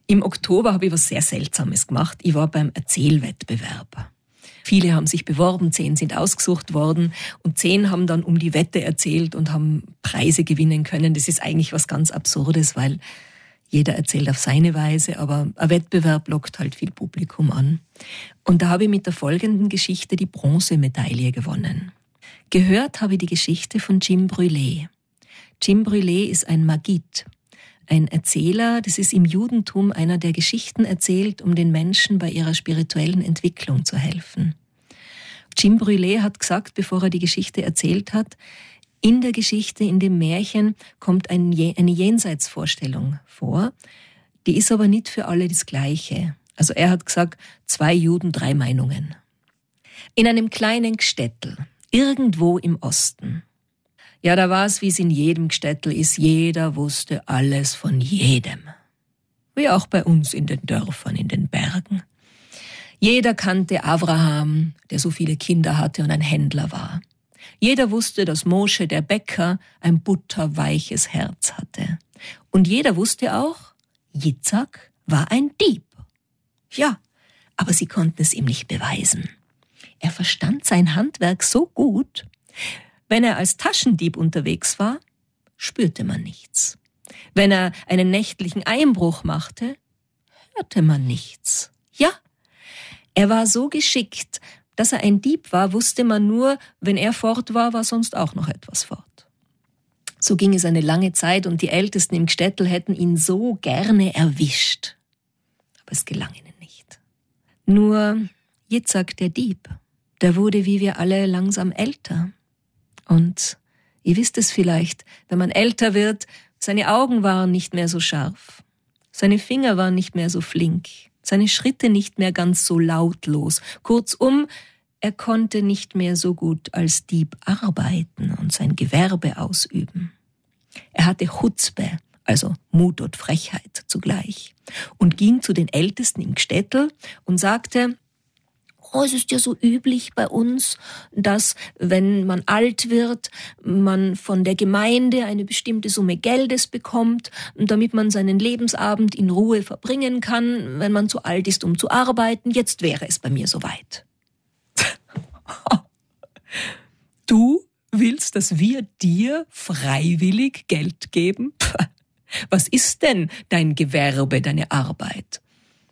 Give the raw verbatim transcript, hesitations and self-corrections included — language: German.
Im Oktober habe ich was sehr Seltsames gemacht. Ich war beim Erzählwettbewerb. Viele haben sich beworben, zehn sind ausgesucht worden und zehn haben dann um die Wette erzählt und haben Preise gewinnen können. Das ist eigentlich was ganz Absurdes, weil jeder erzählt auf seine Weise, aber ein Wettbewerb lockt halt viel Publikum an. Und da habe ich mit der folgenden Geschichte die Bronzemedaille gewonnen. Gehört habe ich die Geschichte von Jim Brûlé. Jim Brûlé ist ein Maggid, ein Erzähler, das ist im Judentum einer, der Geschichten erzählt, um den Menschen bei ihrer spirituellen Entwicklung zu helfen. Jim Brûlé hat gesagt, bevor er die Geschichte erzählt hat, in der Geschichte, in dem Märchen, kommt ein, eine Jenseitsvorstellung vor. Die ist aber nicht für alle das Gleiche. Also er hat gesagt, zwei Juden, drei Meinungen. In einem kleinen Gstättel, irgendwo im Osten. Ja, da war es, wie es in jedem Gstättel ist. Jeder wusste alles von jedem. Wie auch bei uns in den Dörfern, in den Bergen. Jeder kannte Abraham, der so viele Kinder hatte und ein Händler war. Jeder wusste, dass Mosche, der Bäcker, ein butterweiches Herz hatte. Und jeder wusste auch, Jitzak war ein Dieb. Ja, aber sie konnten es ihm nicht beweisen. Er verstand sein Handwerk so gut. Wenn er als Taschendieb unterwegs war, spürte man nichts. Wenn er einen nächtlichen Einbruch machte, hörte man nichts. Ja, er war so geschickt, dass er ein Dieb war, wusste man nur, wenn er fort war, war sonst auch noch etwas fort. So ging es eine lange Zeit und die Ältesten im Gstättel hätten ihn so gerne erwischt. Aber es gelang ihnen nicht. Nur Jitzak, der Dieb, der wurde wie wir alle langsam älter. Und ihr wisst es vielleicht, wenn man älter wird, seine Augen waren nicht mehr so scharf, seine Finger waren nicht mehr so flink, seine Schritte nicht mehr ganz so lautlos. Kurzum, er konnte nicht mehr so gut als Dieb arbeiten und sein Gewerbe ausüben. Er hatte Chutzpe, also Mut und Frechheit zugleich, und ging zu den Ältesten im Gstättel und sagte, oh, es ist ja so üblich bei uns, dass, wenn man alt wird, man von der Gemeinde eine bestimmte Summe Geldes bekommt, damit man seinen Lebensabend in Ruhe verbringen kann, wenn man zu alt ist, um zu arbeiten. Jetzt wäre es bei mir soweit. Du willst, dass wir dir freiwillig Geld geben? Was ist denn dein Gewerbe, deine Arbeit?